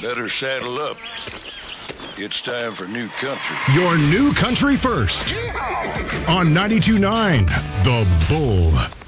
Better saddle up. It's time for New Country. Your New Country first on 92.9 The Bull.